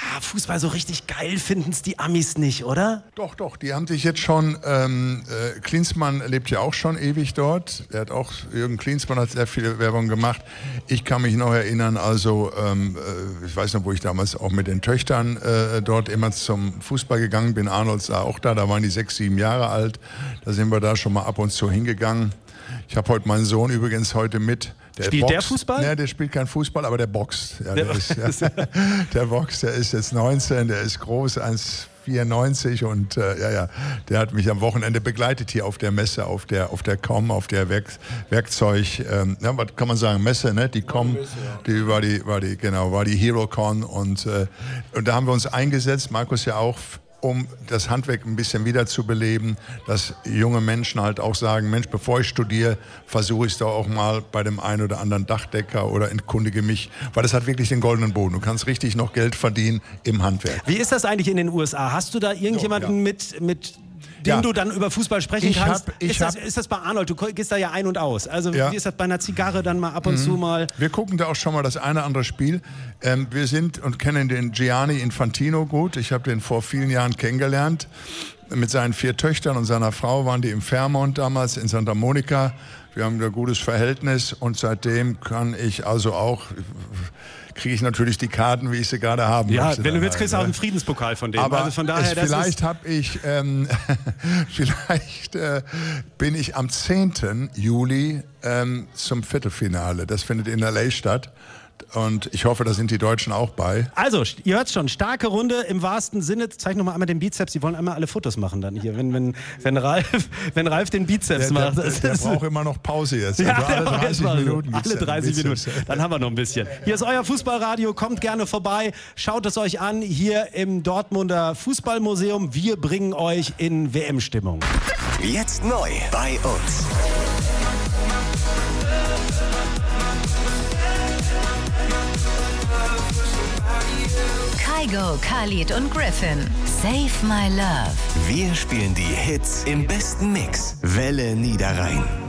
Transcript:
Fußball so richtig geil finden es die Amis nicht, oder? Doch, die haben sich jetzt schon, Klinsmann lebt ja auch schon ewig dort. Jürgen Klinsmann hat sehr viel Werbung gemacht. Ich kann mich noch erinnern, also ich weiß noch, wo ich damals auch mit den Töchtern dort immer zum Fußball gegangen bin. Arnold war auch da waren die 6, 7 Jahre alt. Da sind wir da schon mal ab und zu hingegangen. Ich habe heute meinen Sohn übrigens heute mit. Spielt der Fußball? Nee, der spielt kein Fußball, aber der boxt. Ja, der boxt, der ist jetzt 19, der ist groß, 1,94 und der hat mich am Wochenende begleitet hier auf der Messe, auf der COM, auf der Werkzeug, was kann man sagen, Messe, ne? Die COM, die war die HeroCon und da haben wir uns eingesetzt, Markus ja auch, um das Handwerk ein bisschen wieder zu beleben, dass junge Menschen halt auch sagen, Mensch, bevor ich studiere, versuche ich es doch auch mal bei dem einen oder anderen Dachdecker oder entkundige mich, weil das hat wirklich den goldenen Boden. Du kannst richtig noch Geld verdienen im Handwerk. Wie ist das eigentlich in den USA? Hast du da irgendjemanden mit dem du dann über Fußball sprechen kannst? Ist das bei Arnold? Du gehst da ja ein und aus. Also wie ist das bei einer Zigarre dann mal ab und zu mal? Wir gucken da auch schon mal das eine oder andere Spiel. Wir sind und kennen den Gianni Infantino gut. Ich habe den vor vielen Jahren kennengelernt. Mit seinen 4 Töchtern und seiner Frau waren die im Fairmont damals in Santa Monica. Wir haben ein gutes Verhältnis und seitdem kann ich also auch... kriege ich natürlich die Karten, wie ich sie gerade haben möchte. Ja, wenn du willst, kriegst du auch einen Friedenspokal von dem. Aber also von daher, vielleicht bin ich am 10. Juli zum Viertelfinale. Das findet in L.A. statt. Und ich hoffe, da sind die Deutschen auch bei. Also, ihr hört schon, starke Runde im wahrsten Sinne. Zeig noch mal einmal den Bizeps. Die wollen einmal alle Fotos machen dann hier, wenn Ralf den Bizeps macht. Der braucht immer noch Pause jetzt. Ja, also alle 30 Minuten. Alle 30 Minuten. Dann haben wir noch ein bisschen. Hier ist euer Fußballradio. Kommt gerne vorbei. Schaut es euch an hier im Dortmunder Fußballmuseum. Wir bringen euch in WM-Stimmung. Jetzt neu bei uns. Kygo, Khalid und Griffin. Save My Love. Wir spielen die Hits im besten Mix. Welle Niederrhein.